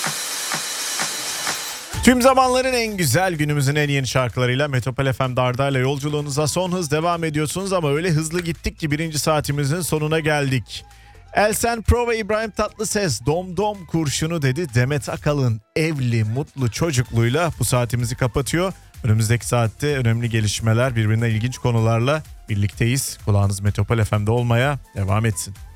Tüm zamanların en güzel, günümüzün en yeni şarkılarıyla Metropol FM'de Arda'yla yolculuğunuza son hız devam ediyorsunuz ama öyle hızlı gittik ki birinci saatimizin sonuna geldik. Elsen Pro ve İbrahim Tatlıses Dom Dom kurşunu dedi. Demet Akalın evli mutlu çocukluyla bu saatimizi kapatıyor. Önümüzdeki saatte önemli gelişmeler, birbirinden ilginç konularla birlikteyiz. Kulağınız Metropol FM'de olmaya devam etsin.